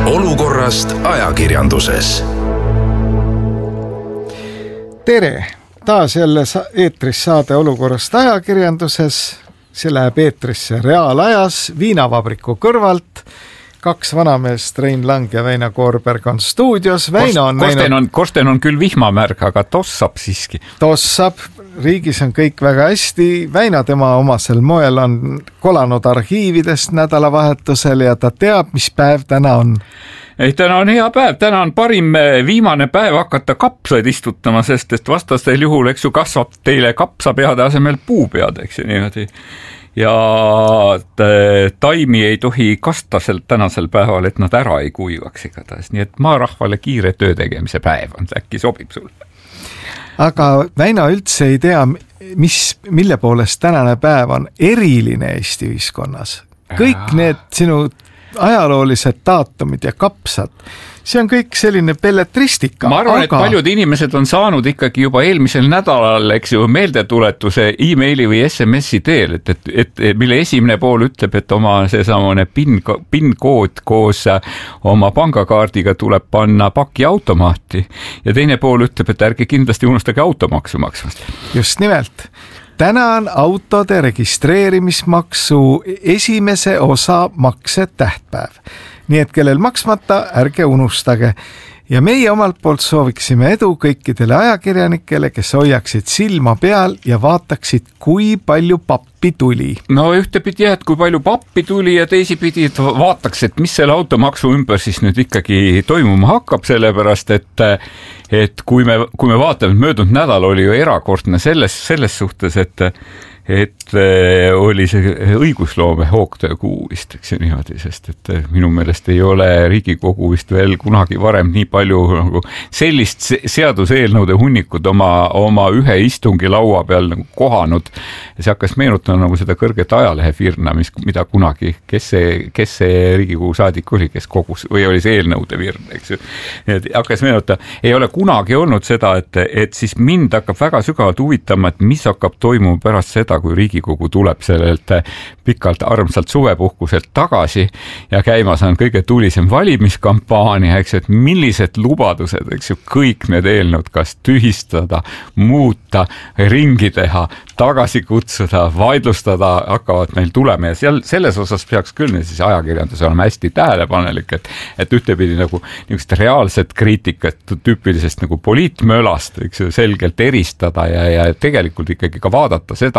Olukorrast ajakirjanduses. Tere! Taas jälle eetris saade Olukorrast ajakirjanduses. See läheb eetrisse reaalajas Viinavabriku kõrvalt. Kaks vanameest, Rein Lang ja Väino Koorberg on stuudios. Korsten on küll vihmamärg, aga tossab siiski. Tossab, riigis on kõik väga hästi. Väino tema omasel moel on kolanud arhiividest nädalavahetusel ja ta teab, mis päev täna on. Ei, täna on hea päev, täna on parim viimane päev hakata kapsaid istutama, sest vastastel juhul, eks ju, kasvab teile kapsapeade asemel puupead, eks ju niimoodi. Ja taimi ei tohi kasta tänasel päeval, et nad ära ei kuivaks igatahes. Nii et maarahvale kiire töö tegemise päev on, äkki sobib sulle. Aga Väino üldse ei tea, mille poolest tänane päev on eriline Eesti ühiskonnas. Kõik need sinu ajaloolised daatumid ja kapsad, see on kõik selline pelletristika. Ma arvan, et paljud inimesed on saanud ikkagi juba eelmisel nädalal, eks ju, meeldetuletuse e-maili või SMS-i teel, et mille esimene pool ütleb, et oma seesamune PIN-kood koos oma pangakaardiga tuleb panna pakiautomaati ja teine pool ütleb, et ärge kindlasti unustage automaksu maksmast. Just nimelt. Täna on autode registreerimismaksu esimese osa makse tähtpäev. Nii et kellel maksmata, ärge unustage. Ja meie omalt poolt sooviksime edu kõikidele ajakirjanikele, kes hoiaksid silma peal ja vaataksid, kui palju pappi tuli. No ühtepidi jah, et kui palju pappi tuli ja teisipidi vaataks, et mis selle automaksu ümber siis nüüd ikkagi toimuma hakkab, sellepärast, et kui me vaatame, möödunud nädal oli ju erakordne selles suhtes, et oli see õigusloome hoogtöökuu vist, eks ju niimoodi, sest et minu meelest ei ole Riigikogu vist veel kunagi varem nii palju nagu sellist seaduseelnõude hunnikud oma ühe istungi laua peal nagu kohanud. See hakkas meenutama nagu seda kõrget ajalehefirna, mida kunagi, kes see Riigikogu saadik oli, kes kogus, või oli see eelnõude virn, eks ju. Hakkas meenutama, ei ole kunagi olnud seda, et siis mind hakkab väga sügavalt huvitama, et mis hakkab toimuma pärast seda, kui Riigikogu tuleb sellelt pikalt armsalt suvepuhkuselt tagasi ja käimas on kõige tulisem valimiskampaania, eks, et millised lubadused, eks ju, kõik need eelnõud kas tühistada, muuta, ringi teha, tagasi kutsuda, vaidlustada hakkavad meil tulema ja selles osas peaks küll siis ajakirjandus olema hästi tähelepanelik, et ühtepidi nagu niisugust reaalset kriitikat tüüpilisest nagu poliitmölast, eks ju, selgelt eristada ja tegelikult ikkagi ka vaadata seda,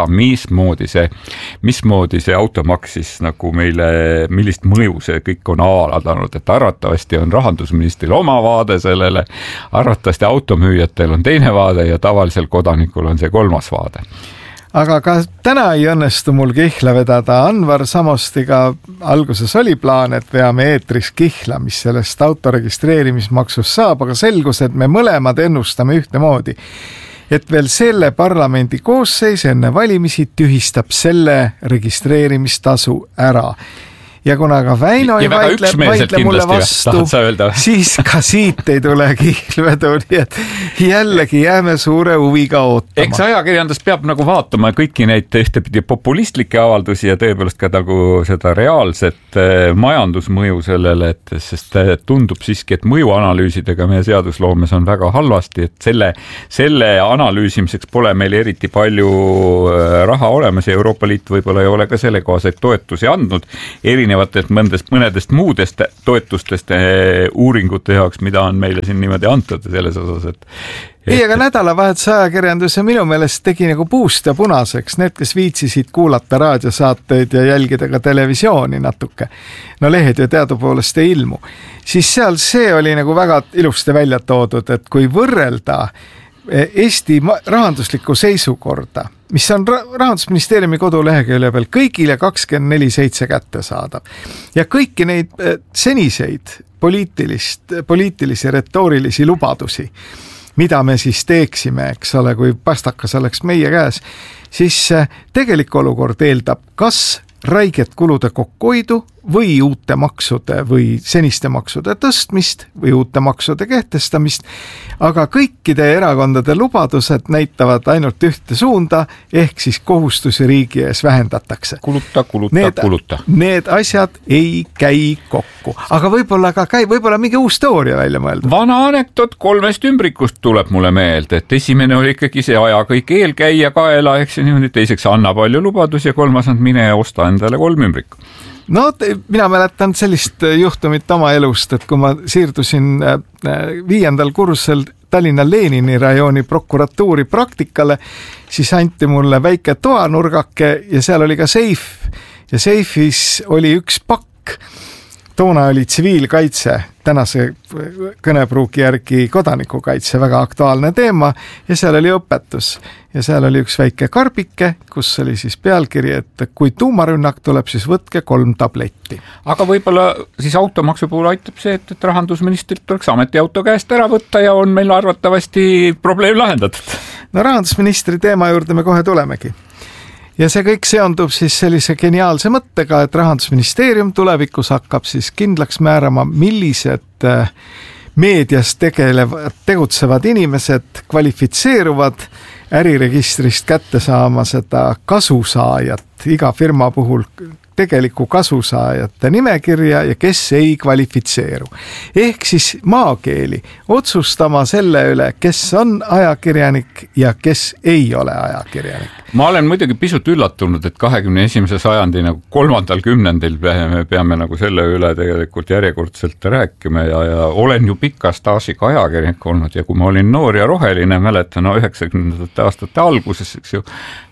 mismoodi see automaks siis nagu meile, millist mõju see kõik on avaldanud, et arvatavasti on rahandusministril oma vaade sellele, arvatavasti automüüjatel on teine vaade ja tavalisel kodanikul on see kolmas vaade. Aga ka täna ei õnnestu mul kihla vedada. Anvar Samostiga alguses oli plaan, et veame eetris kihla, mis sellest autoregistreerimismaksust saab, aga selgus, et me mõlemad ennustame ühtemoodi. Et veel selle parlamendi koosseis enne valimisi tühistab selle registreerimistasu ära. Ja kuna ka Väino ei vaidle mulle vastu, siis ka siit ei tule kihlvedu, nii et jällegi jääme suure huviga ootama. Eks ajakirjandus peab nagu vaatama kõiki neid ühtepidi populistlikke avaldusi ja tõepoolest ka nagu seda reaalset majandusmõju sellele, sest tundub siiski, et mõjuanalüüsidega meie seadusloomes on väga halvasti, et selle analüüsimiseks pole meil eriti palju raha olemas ja Euroopa Liit võib-olla ei ole ka selle kohaseid toetusi andnud mõnedest muudest toetustest uuringute jaoks, mida on meile siin niimoodi antud selles osas, Ei, aga nädalavahetuse ajakirjandus ja minu meelest tegi nagu puust ja punaseks need, kes viitsisid kuulata raadiosaateid ja jälgida ka televisiooni natuke. No lehed ju teadupoolest ei ilmu. Siis seal see oli nagu väga ilusti välja toodud, et kui võrrelda Eesti rahanduslikku seisukorda, mis on Rahandusministeeriumi kodulehekülje peal kõigile 24/7 kätte saadav. Ja kõiki neid seniseid poliitilisi retoorilisi lubadusi, mida me siis teeksime, eks ole, kui pastakas oleks meie käes, siis tegelik olukord eeldab kas räiget kulude kokkuhoidu või uute maksude või seniste maksude tõstmist või uute maksude kehtestamist, aga kõikide erakondade lubadused näitavad ainult ühte suunda, ehk siis kohustusi riigi ees vähendatakse. Kuluta. Need asjad ei käi kokku, aga võib-olla mingi uus teooria välja mõelda. Vana anekdoot 3 ümbrikust tuleb mulle meelde, et esimene oli ikkagi see aja kõik eelkäija kaela, ehk see niimoodi, teiseks anna palju lubadusi ja 3. mine ja osta endale 3 ümbrikku. No mina mäletan sellist juhtumit oma elust, et kui ma siirdusin 5. kursusel Tallinna Lenini rajooni prokuratuuri praktikale, siis anti mulle väike toanurgake ja seal oli ka seif ja seifis oli üks pakk. Toona oli tsiviilkaitse, tänase kõnepruugi järgi kodanikukaitse, väga aktuaalne teema ja seal oli õpetus. Ja seal oli üks väike karbike, kus oli siis pealkiri, et kui tuumarünnak tuleb, siis võtke 3 tabletti. Aga võib-olla siis automaksu puhul aitab see, et rahandusministrilt tuleks ametiauto käest ära võtta ja on meil arvatavasti probleem lahendatud. No rahandusministri teema juurde me kohe tulemegi. Ja see kõik seondub siis sellise geniaalse mõttega, et Rahandusministeerium tulevikus hakkab siis kindlaks määrama, millised meedias tegutsevad inimesed kvalifitseeruvad äriregistrist kätte saama seda kasusaajat, iga firma puhul tegeliku kasusaajate nimekirja ja kes ei kvalifitseeru. Ehk siis maakeeli otsustama selle üle, kes on ajakirjanik ja kes ei ole ajakirjanik. Ma olen muidugi pisut üllatunud, et 21. sajandi nagu 3. kümnendil me peame nagu selle üle tegelikult järjekordselt rääkima ja olen ju pika staažiga ajakirjanik olnud ja kui ma olin noor ja roheline, mäletan 90. aastate alguses, eks ju,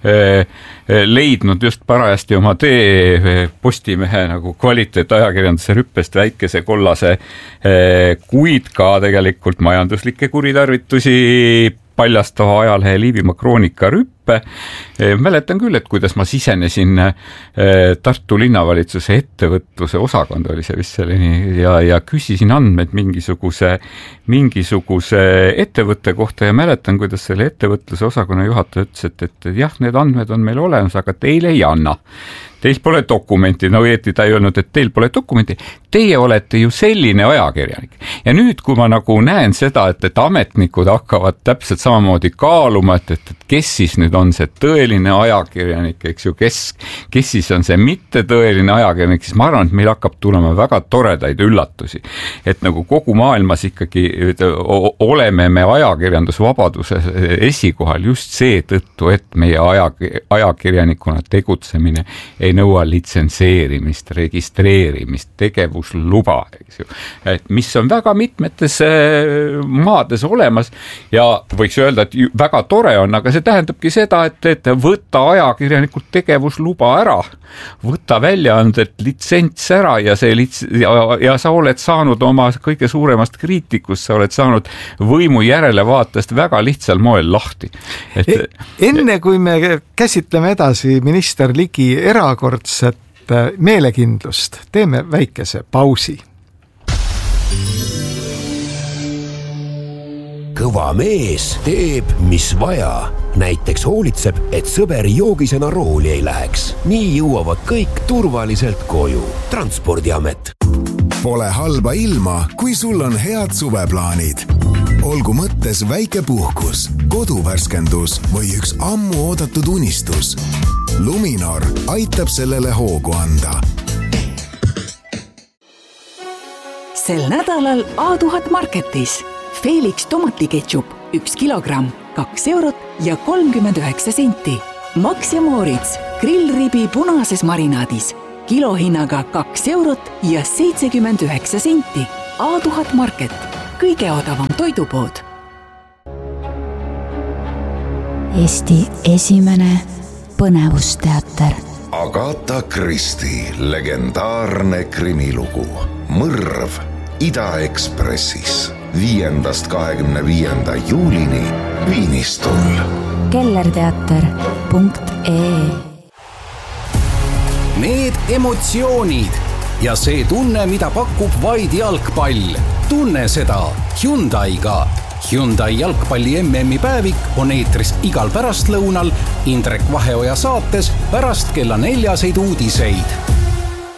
leidnud just parajasti oma tee Postimehe nagu kvaliteetajakirjanduse rüppest väikese kollase, kuid ka tegelikult majanduslikke kuritarvitusi paljastava ajalehe Liivimaa kroonika rüppe. Mäletan küll, et kuidas ma sisenesin Tartu linnavalitsuse ettevõtluse osakond oli see vist selline ja küsisin andmeid mingisuguse ettevõtte kohta ja mäletan, kuidas selle ettevõtluse osakonna juhataja ütles, et jah, need andmed on meil olemas, aga teile ei anna. Teil pole dokumenti, no õieti ta ei öelnud, et teil pole dokumenti, teie olete ju selline ajakirjanik. Ja nüüd, kui ma nagu näen seda, et ametnikud hakkavad täpselt samamoodi kaaluma, et kes siis nüüd on see tõeline ajakirjanik, eks ju, kes siis on see mitte tõeline ajakirjanik, siis ma arvan, et meil hakkab tulema väga toredaid üllatusi. Et nagu kogu maailmas ikkagi oleme me ajakirjandusvabaduse esikohal just seetõttu, et meie ajakirjanikuna tegutsemine ei nõua litsenseerimist, registreerimist, tegevusluba, eks ju. Et mis on väga mitmetes maades olemas ja võiks öelda, et väga tore on, aga see tähendabki seda, et võtta ajakirjanikult tegevusluba ära, võtta väljaandet litsents ära ja sa oled saanud oma kõige suuremast kriitikust, sa oled saanud võimu järelevaatest väga lihtsal moel lahti. Enne kui me käsitleme edasi minister Ligi erakordset meelekindlust, teeme väikese pausi. Kõva mees teeb, mis vaja. Näiteks hoolitseb, et sõber joogisena rooli ei läheks. Nii jõuavad kõik turvaliselt koju. Transpordiamet. Pole halba ilma, kui sul on head suveplaanid. Olgu mõttes väike puhkus, koduvärskendus või üks ammu oodatud unistus. Luminor aitab sellele hoogu anda. Sel nädalal A1000 Marketis Felix tomatiketšup 1 kilogramm, 2 eurot ja 39 senti. Max ja Moritz grillribi punases marinaadis kilohinnaga 2 eurot ja 79 senti. A1000 Market, kõige odavam toidupood. Eesti esimene põnevusteater. Agatha Christie legendaarne krimilugu Mõrv Ida-Ekspressis 5.–25. juulini Viinistul. kellerteater.ee. Need emotsioonid ja see tunne, mida pakub vaid jalgpall. Tunne seda Hyundai'ga. Hyundai jalgpalli MM-i päevik on eetris igal pärastlõunal Indrek Vaheoja saates pärast kella 4 uudiseid.